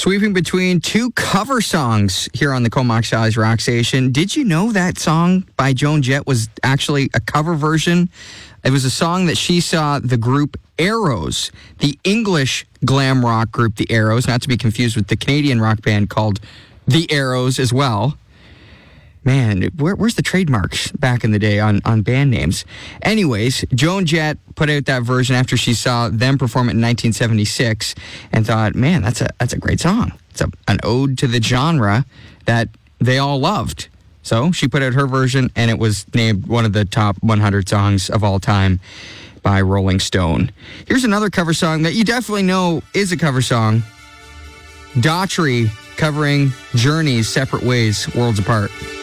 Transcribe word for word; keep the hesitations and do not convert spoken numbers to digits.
Sweeping between two cover songs here on the Comox Size Rock Station. Did you know that song by Joan Jett was actually a cover version? It was a song that she saw the group Arrows, the English glam rock group The Arrows, not to be confused with the Canadian rock band called The Arrows as well. Man, where, where's the trademarks back in the day on, on band names? Anyways, Joan Jett put out that version after she saw them perform it in nineteen seventy-six and thought, man, that's a that's a great song. It's a, an ode to the genre that they all loved. So she put out her version, and it was named one of the top one hundred songs of all time by Rolling Stone. Here's another cover song that you definitely know is a cover song. Daughtry covering Journey's Separate Ways, Worlds Apart.